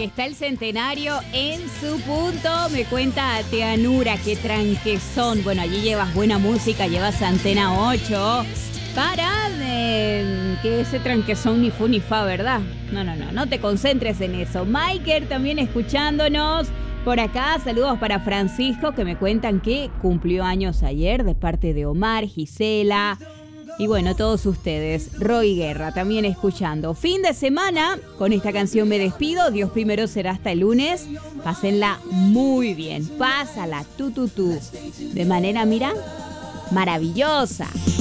que está el centenario en su punto. Me cuenta Teanura, qué tranquezón. Bueno, allí llevas buena música, llevas Antena 8. Para que ese tranquezón ni fu ni fa, ¿verdad? No te concentres en eso. Maiker también escuchándonos. Por acá, saludos para Francisco, que me cuentan que cumplió años ayer de parte de Omar, Gisela. Y bueno, todos ustedes. Roy Guerra también escuchando. Fin de semana, con esta canción me despido. Dios primero será hasta el lunes. Pásenla muy bien. Pásala, tú. De manera, mira, maravillosa.